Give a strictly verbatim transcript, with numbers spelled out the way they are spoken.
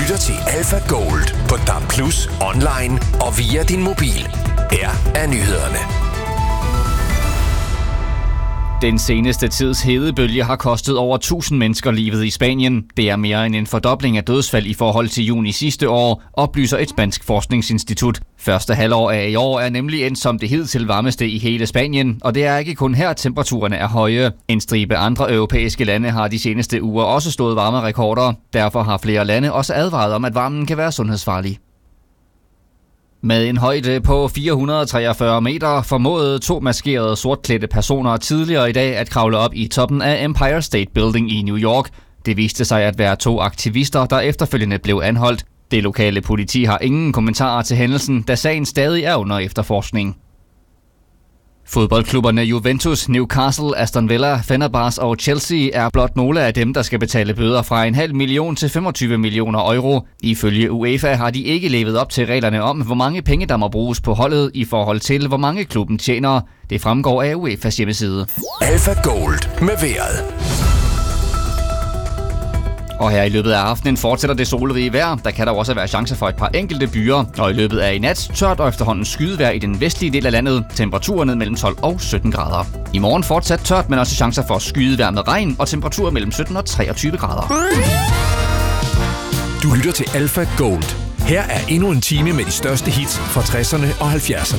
lytter til Alpha Gold på D A B plus, online og via din mobil. Her er nyhederne. Den seneste tids hedebølge har kostet over tusind mennesker livet i Spanien. Det er mere end en fordobling af dødsfald i forhold til juni sidste år, oplyser et spansk forskningsinstitut. Første halvår af i år er nemlig endt som det hidtil varmeste i hele Spanien, og det er ikke kun her temperaturerne er høje. En stribe andre europæiske lande har de seneste uger også slået varmerekorder. Derfor har flere lande også advaret om, at varmen kan være sundhedsfarlig. Med en højde på fire hundrede og treogfyrre meter formåede to maskerede sortklædte personer tidligere i dag at kravle op i toppen af Empire State Building i New York. Det viste sig at være to aktivister, der efterfølgende blev anholdt. Det lokale politi har ingen kommentarer til hændelsen, da sagen stadig er under efterforskning. Fodboldklubberne Juventus, Newcastle, Aston Villa, Fenerbahce og Chelsea er blot nogle af dem, der skal betale bøder fra en halv million til femogtyve millioner euro. Ifølge UEFA har de ikke levet op til reglerne om, hvor mange penge der må bruges på holdet i forhold til, hvor mange klubben tjener. Det fremgår af UEFA's hjemmeside. Alpha Gold med vejret. Og her i løbet af aftenen fortsætter det solrige vejr. Der kan der også være chancer for et par enkelte byer. Og i løbet af i nat tørt og efterhånden skydevejr i den vestlige del af landet. Temperaturer ned mellem tolv og sytten grader. I morgen fortsat tørt, men også chancer for skydevejr med regn og temperaturer mellem sytten og treogtyve grader. Du lytter til Alpha Gold. Her er endnu en time med de største hits fra tresserne og halvfjerdserne.